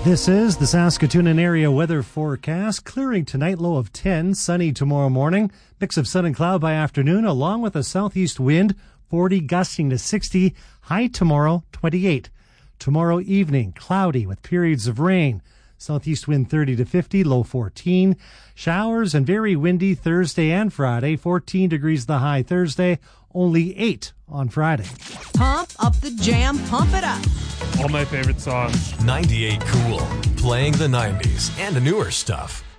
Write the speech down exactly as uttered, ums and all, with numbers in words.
This is the Saskatoon and area weather forecast. Clearing tonight, low of ten, sunny tomorrow morning. Mix of sun and cloud by afternoon, along with a southeast wind, forty gusting to sixty. High tomorrow, twenty-eight. Tomorrow evening, cloudy with periods of rain. Southeast wind thirty to fifty, low fourteen. Showers and very windy Thursday and Friday. fourteen degrees the high Thursday, only eight on Friday. Pump up the jam, pump it up. All my favorite songs. ninety-eight Cool, playing the nineties and the newer stuff.